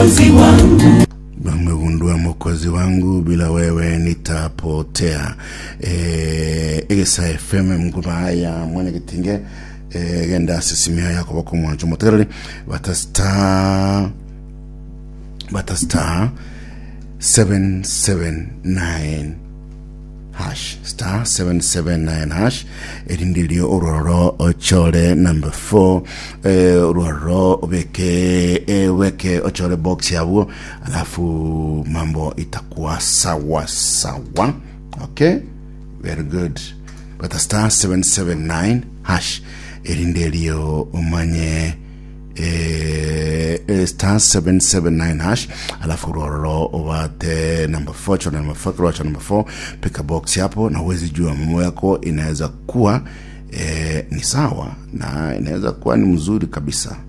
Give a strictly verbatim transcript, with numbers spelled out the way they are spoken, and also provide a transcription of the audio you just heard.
Mwokozi wangu, nimegundua Mwokozi wangu, bila wewe nitapotea. Eh Egesa F M mguma haya mwenye kitinge eh genda sisimia yako bako mwanjo moterere batasta batasta seven seven nine hash star seven seven nine hash erindilio ororo ochore number four eh ororo obeke eh weke ochore box yabo, alafu mambo itakuwa sawa sawa. Okay, very good. But a star seven seven nine hash erindilio umanye eh, eh star seven seven nine hash, alafu roro ovate number four cho number four cho number four, pick a box hapo, na uwezi jua mambo yako inaweza kuwa eh, ni sawa na inaweza kuwa ni mzuri kabisa.